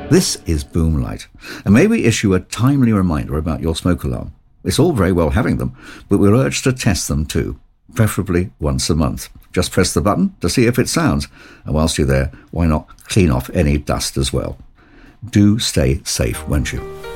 This is Boomlight, and may we issue a timely reminder about your smoke alarm. It's all very well having them, but we're urged to test them too, preferably once a month. Just press the button to see if it sounds, and whilst you're there, why not clean off any dust as well? Do stay safe, won't you?